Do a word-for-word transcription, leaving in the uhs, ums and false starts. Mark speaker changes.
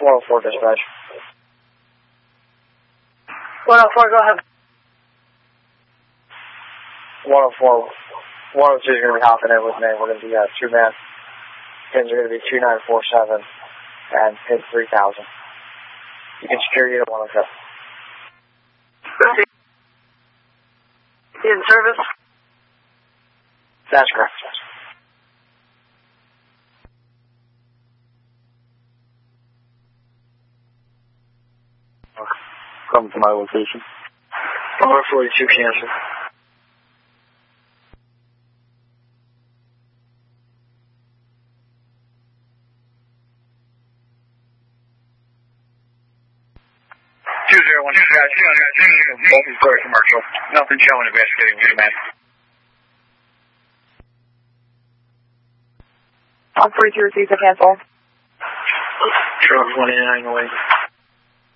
Speaker 1: one oh four dispatch.
Speaker 2: one oh four, go ahead.
Speaker 1: one oh four, one oh two is going to be hopping in with me. We're going to be uh, two man. Pins are going to be two nine four seven and pin three thousand. You can secure either one of them.
Speaker 2: In service?
Speaker 1: That's correct.
Speaker 3: Come to my location.
Speaker 1: one forty-two cancel.
Speaker 4: two zero one, multi-story commercial. Nothing showing investigating with man.
Speaker 2: one forty-two received a cancel.
Speaker 1: Truck one eighty-nine away.